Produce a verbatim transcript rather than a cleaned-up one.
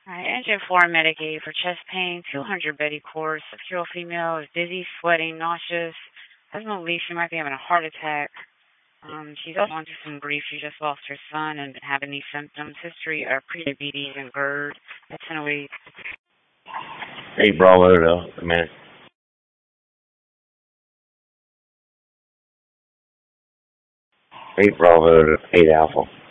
Alright, engine four Medicaid for chest pain, two hundred Betty-Cor, six-year-old female is dizzy, sweating, nauseous, has no leaf, she might be having a heart attack. Um, she's also going through some grief. She just lost her son and been having these symptoms. History of prediabetes and GERD. That's in a week. eight Bravo to a minute. eight Bravo to eight Alpha.